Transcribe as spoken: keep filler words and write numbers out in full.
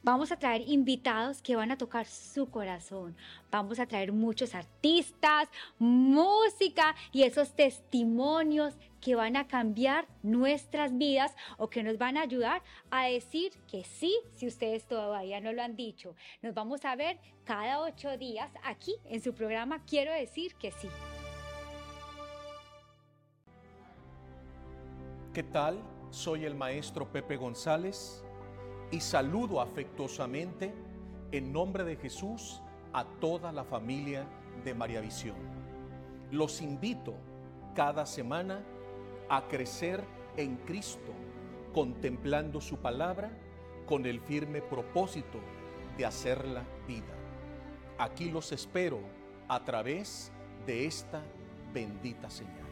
Vamos a traer invitados que van a tocar su corazón. Vamos a traer muchos artistas, música y esos testimonios que van a cambiar nuestras vidas o que nos van a ayudar a decir que sí, si ustedes todavía no lo han dicho. Nos vamos a ver cada ocho días aquí en su programa Quiero decir que sí. ¿Qué tal? Soy el maestro Pepe González y saludo afectuosamente en nombre de Jesús a toda la familia de María Visión. Los invito cada semana a crecer en Cristo, contemplando su palabra con el firme propósito de hacerla vida. Aquí los espero a través de esta bendita señal.